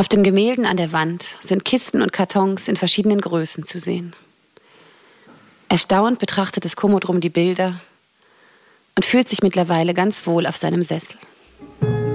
Auf den Gemälden an der Wand sind Kisten und Kartons in verschiedenen Größen zu sehen. Erstaunt betrachtet das Komodrum die Bilder und fühlt sich mittlerweile ganz wohl auf seinem Sessel.